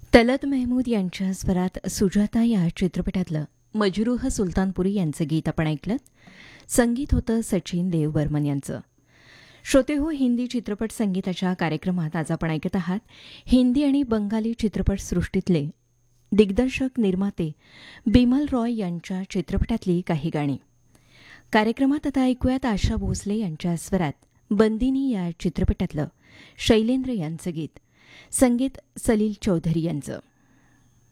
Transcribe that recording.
तलत मेहमूद यांच्या स्वरात सुजाता या चित्रपटातलं मजरूह सुलतानपुरी यांचं गीत आपण ऐकलं. संगीत होतं सचिन देव बर्मन यांचं. श्रोते हो, हिंदी चित्रपट संगीताच्या कार्यक्रमात आज आपण ऐकत आहात हिंदी आणि बंगाली चित्रपट सृष्टीतले दिग्दर्शक निर्माते बिमल रॉय यांच्या चित्रपटातली काही गाणी. कार्यक्रमात आता ऐकूयात आशा भोसले यांच्या स्वरात बंदिनी या चित्रपटातलं शैलेंद्र यांचं गीत. संगीत सलील चौधरी यांचं.